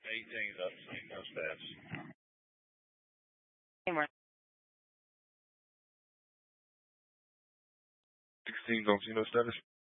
18, no stats. Hey, Mark. 16, don't see no status.